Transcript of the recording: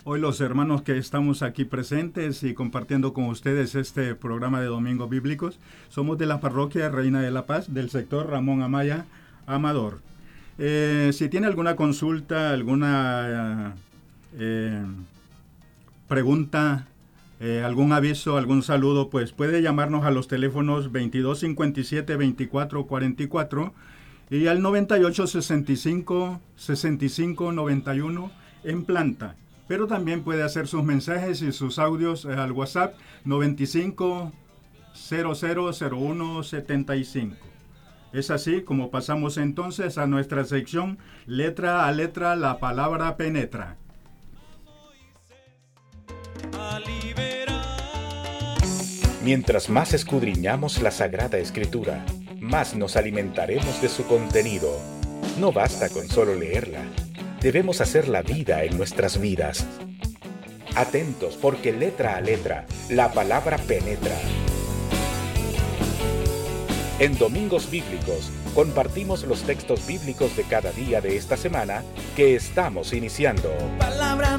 Hoy los hermanos que estamos aquí presentes y compartiendo con ustedes este programa de Domingos Bíblicos, somos de la parroquia Reina de la Paz, del sector Ramón Amaya Amador. Si tiene alguna consulta, alguna pregunta, algún aviso, algún saludo, pues puede llamarnos a los teléfonos 2257-2444 y al 9865-6591 en planta. Pero también puede hacer sus mensajes y sus audios al WhatsApp 95000175. Es así como pasamos entonces a nuestra sección Letra a Letra, la palabra penetra. Mientras más escudriñamos la Sagrada Escritura, más nos alimentaremos de su contenido. No basta con solo leerla. Debemos hacer la vida en nuestras vidas. Atentos, porque letra a letra, la palabra penetra. En Domingos Bíblicos, compartimos los textos bíblicos de cada día de esta semana que estamos iniciando.